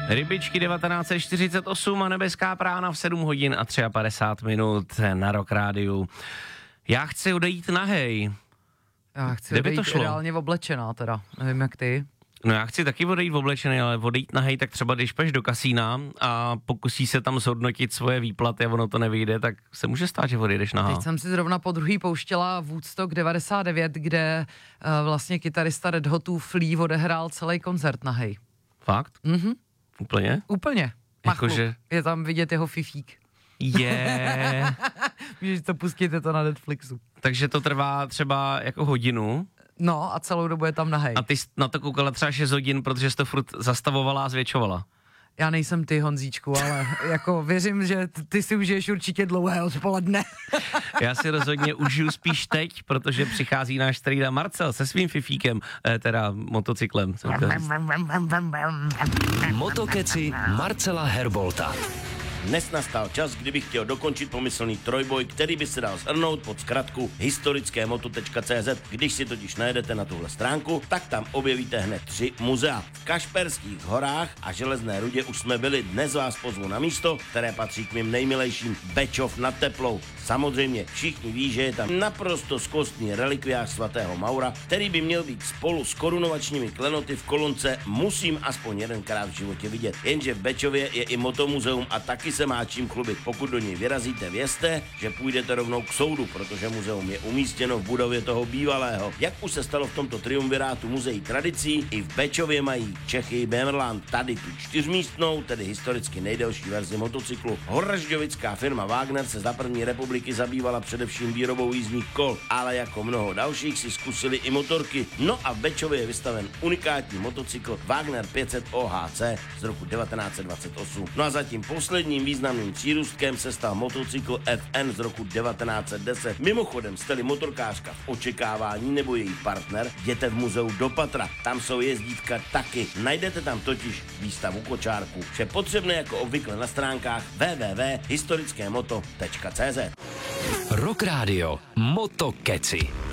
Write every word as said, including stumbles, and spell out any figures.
Rybičky devatenáct set čtyřicet osm a nebeská prána v sedm hodin a padesát tři minut na Rock Rádiu. Já chci odejít nahej. Já chci Kde by odejít to šlo? ideálně oblečená teda, nevím jak ty. No já chci taky odejít oblečený, ale odejít nahej, tak třeba když půjdeš do kasína a pokusí se tam zhodnotit svoje výplaty a ono to nevyjde, tak se může stát, že odejdeš nahá. Teď jsem si zrovna po druhý pouštěla Woodstock devadesát devět, kde uh, vlastně kytarista Red Hotů Flea odehrál celý koncert nahej. Fakt? Mhm. Úplně? Úplně. Machlu. Jakože- Je tam vidět jeho fifík. Je. Můžeš to pustit, je to na Netflixu. Takže to trvá třeba jako hodinu No a celou dobu je tam nahej. a ty jsi na to koukala třeba šest hodin, protože jsi to furt zastavovala a zvětšovala. Já nejsem ty, Honzíčku, ale jako věřím, že t- ty si užiješ určitě dlouhé odpoledne. Já si rozhodně užiju spíš teď, protože přichází náš strýda Marcel se svým fifíkem, eh, teda motocyklem. jsem chtěl říct. Motokeci Marcela Herbolta. Dnes nastal čas, kdybych chtěl dokončit pomyslný trojboj, který by se dal shrnout pod zkratku historické moto tečka cé zet. Když si totiž najedete na tuhle stránku, tak tam objevíte hned tři muzea. V Kašperských horách a Železné rudě už jsme byli, dnes vás pozvu na místo, které patří k mým nejmilejším, Bečov nad Teplou. Samozřejmě všichni ví, že je tam naprosto skvostný relikviář svatého Maura, který by měl být spolu s korunovačními klenoty v kolonce musím aspoň jedenkrát v životě vidět. Jenže v Bečově je i motomuzeum a taky se má čím chlubit. Pokud do něj vyrazíte, vězte, že půjdete rovnou k soudu, protože muzeum je umístěno v budově toho bývalého. Jak už se stalo v tomto triumvirátu muzeí tradicí, i v Bečově mají Čechy Bemerland tady tu čtyřmístnou, tedy historicky nejdelší verzi motocyklu. Horažďovická firma Wagner se za první republiky zabývala především výrobou jízdních kol, ale jako mnoho dalších si zkusili i motorky. No a v Bečově je vystaven unikátní motocykl Wagner pět set O H C z roku devatenáct set dvacet osm. No a zatím posledním významným přírůstkem se stal motocykl F N z roku devatenáct set deset. Mimochodem, jste-li motorkářka v očekávání nebo její partner, jděte v muzeu do patra. Tam jsou jezdítka taky. Najdete tam totiž výstavu kočárků. Vše potřebné jako obvykle na stránkách w w w tečka historické moto tečka cé zet. Rock Radio Motokeci.